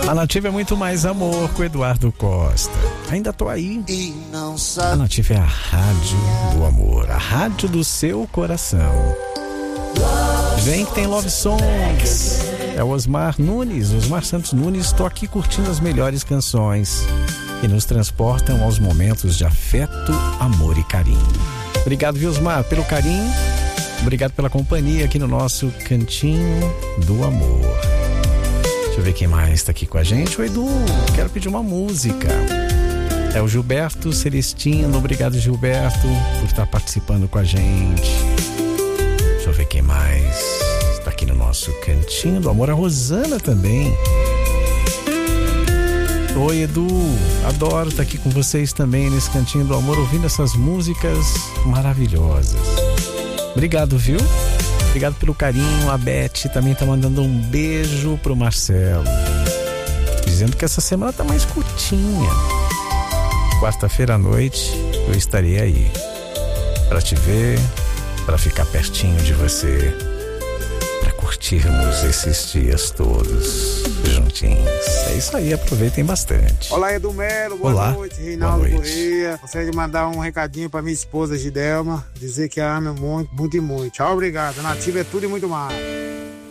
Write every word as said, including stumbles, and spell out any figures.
A Nativa é muito mais amor com Eduardo Costa. Ainda tô aí. A Nativa é a rádio do amor, a rádio do seu coração. Vem que tem Love Songs. É o Osmar Nunes, Osmar Santos Nunes. Tô aqui curtindo as melhores canções que nos transportam aos momentos de afeto, amor e carinho. Obrigado, viu, Osmar, pelo carinho. Obrigado pela companhia aqui no nosso Cantinho do Amor. Deixa eu ver quem mais está aqui com a gente. O Edu, quero pedir uma música. É o Gilberto Celestino. Obrigado, Gilberto, por estar participando com a gente. Deixa eu ver quem mais está aqui no nosso Cantinho do Amor. A Rosana também. Oi, Edu, adoro estar aqui com vocês também nesse Cantinho do Amor, ouvindo essas músicas maravilhosas. Obrigado, viu? Obrigado pelo carinho. A Beth também tá mandando um beijo pro Marcelo, dizendo que essa semana tá mais curtinha. Quarta-feira à noite eu estarei aí para te ver, para ficar pertinho de você, para curtirmos esses dias todos juntinhos. É isso aí, aproveitem bastante. Olá, Edu Melo, boa Olá. noite, Reinaldo Boa noite. Corrêa. Consegue mandar um recadinho pra minha esposa Gidelma, dizer que a ama muito, muito e muito. Tchau, obrigado. A Nativa é tudo e muito mais.